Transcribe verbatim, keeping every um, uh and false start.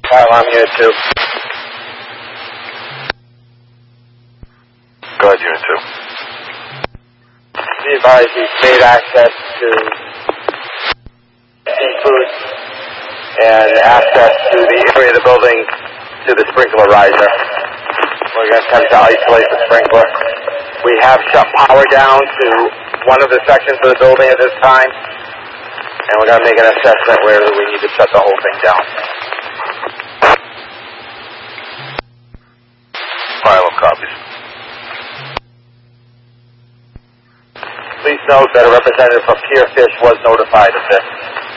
Fire alarm unit two. Go ahead, unit two. Be advised he's made access to seafood and access to the area of the building to the sprinkler riser. We're going to attempt to isolate the sprinkler. We have shut power down to one of the sections of the building at this time, and we're going to make an assessment where we need to shut the whole thing down. File copies. Please note that a representative from Pierfish was notified of this.